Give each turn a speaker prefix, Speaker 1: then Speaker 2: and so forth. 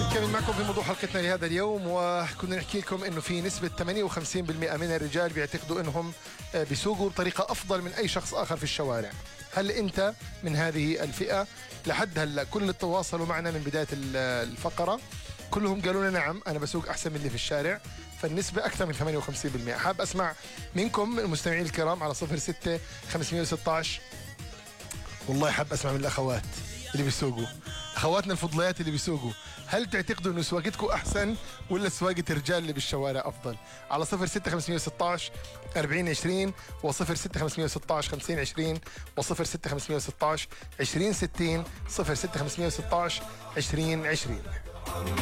Speaker 1: كمل معكم في موضوع حلقتنا لهذا اليوم، وكنا نحكي لكم انه في نسبة 58% من الرجال بيعتقدوا انهم بيسوقوا بطريقة افضل من اي شخص اخر في الشوارع. هل انت من هذه الفئة؟ لحد هلا كل اللي تواصلوا معنا من بداية الفقرة كلهم قالوا لنا نعم انا بسوق احسن من اللي في الشارع، فالنسبة اكثر من 58%. حاب اسمع منكم المستمعين الكرام على 06 516. والله حاب اسمع من الاخوات اللي بيسوقوا، اخواتنا الفضليات اللي بيسوقوا، هل تعتقدوا انه سواقتكم احسن ولا سواقة الرجال اللي بالشوارع افضل؟ على 06 516 40 20 و 06 516 50 20 و 06 516 20 60 06 516 20 20.